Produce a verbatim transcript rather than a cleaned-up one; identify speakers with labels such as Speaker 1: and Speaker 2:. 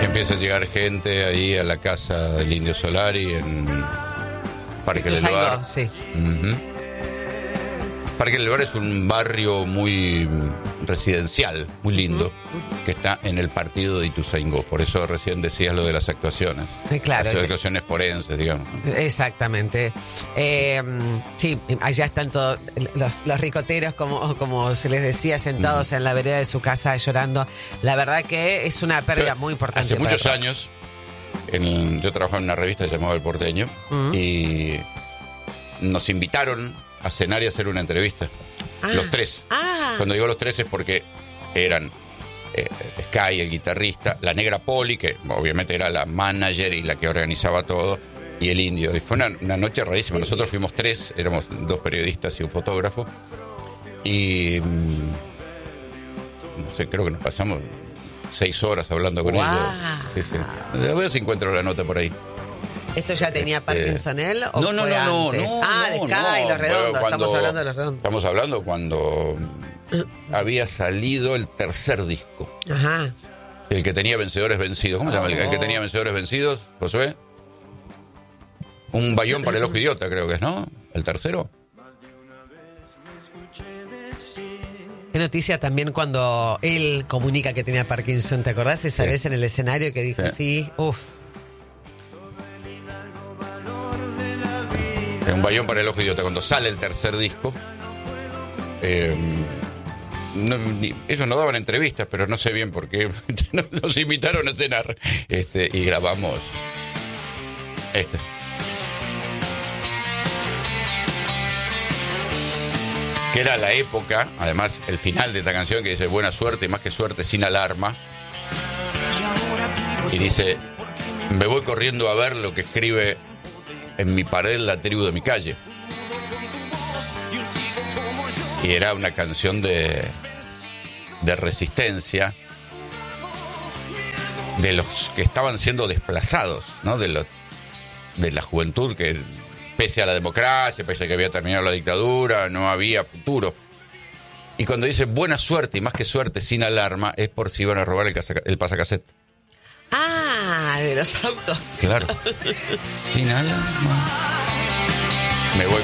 Speaker 1: Y empieza a llegar gente ahí a la casa del Indio Solari en Parque del Bar.
Speaker 2: Sí.
Speaker 1: Uh-huh. Parque del Bar es un barrio muy residencial, muy lindo, uh-huh. que está en el partido de Ituzaingó. Por eso recién decías lo de las actuaciones.
Speaker 2: Sí, claro.
Speaker 1: Las actuaciones forenses, digamos.
Speaker 2: Exactamente. Eh, sí, allá están todos los, los ricoteros, como, como se les decía, sentados uh-huh. en la vereda de su casa llorando. La verdad que es una pérdida Pero muy importante.
Speaker 1: Hace muchos años, en, yo trabajaba en una revista llamada El Porteño, uh-huh. y nos invitaron a cenar y a hacer una entrevista. Ah. Los tres. Ah. Cuando digo los tres es porque eran eh, Sky, el guitarrista, la negra Poli, que obviamente era la manager y la que organizaba todo, y el Indio. Y fue una, una noche rarísima. Nosotros fuimos tres, éramos dos periodistas y un fotógrafo. Y mmm, no sé, creo que nos pasamos seis horas hablando con wow. ellos. Sí, sí. A ver si encuentro la nota por ahí.
Speaker 2: ¿Esto ya tenía Parkinson
Speaker 1: eh,
Speaker 2: él? ¿O
Speaker 1: no, no,
Speaker 2: fue
Speaker 1: no,
Speaker 2: antes?
Speaker 1: no,
Speaker 2: Ah,
Speaker 1: no,
Speaker 2: de Sky
Speaker 1: no,
Speaker 2: y Los Redondos.
Speaker 1: cuando,
Speaker 2: Estamos hablando de Los Redondos.
Speaker 1: Estamos hablando cuando había salido el tercer disco.
Speaker 2: Ajá.
Speaker 1: El que tenía Vencedores Vencidos. ¿Cómo se llama? Oh. El, el que tenía Vencedores Vencidos, Josué. Un bayón para el ojo idiota, creo que es, ¿no? El tercero.
Speaker 2: Qué noticia también cuando él comunica que tenía Parkinson. ¿Te acordás esa sí. vez en el escenario que dijo sí? sí Uf.
Speaker 1: Un bayón para el ojo idiota. Cuando sale el tercer disco, eh, no, ni, ellos no daban entrevistas, pero no sé bien por qué nos invitaron a cenar, este, y grabamos este. Que era la época, además el final de esta canción que dice buena suerte y más que suerte sin alarma. Y dice, me voy corriendo a ver lo que escribe en mi pared la tribu de mi calle. Y era una canción de, de resistencia de los que estaban siendo desplazados, ¿no? De, lo, de la juventud que, pese a la democracia, pese a que había terminado la dictadura, no había futuro. Y cuando dice buena suerte y más que suerte sin alarma, es por si iban a robar el, casa, el pasacassette.
Speaker 2: Ah, de los autos.
Speaker 1: Claro. Sin alarma. Me voy